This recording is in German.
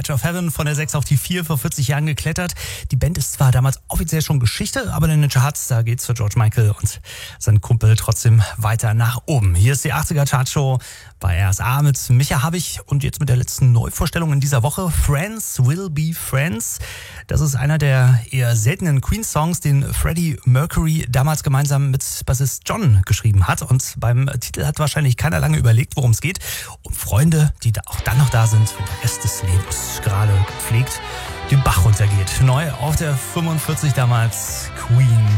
Edge of Heaven von der 6 auf die 4 vor 40 Jahren geklettert. Die Band ist zwar damals offiziell schon Geschichte, aber in den Charts, da geht's für George Michael und seinen Kumpel trotzdem weiter nach oben. Hier ist die 80er Chartshow bei RSA mit Micha Habich und jetzt mit der letzten Neuvorstellung in dieser Woche. Friends Will Be Friends. Das ist einer der eher seltenen Queen-Songs, den Freddie Mercury damals gemeinsam mit Bassist John geschrieben hat. Und beim Titel hat wahrscheinlich keiner lange überlegt, worum es geht. Um Freunde, die da auch dann noch da sind, wenn der Rest des Lebens gerade gepflegt den Bach runtergeht. Neu auf der 45 damals Queen.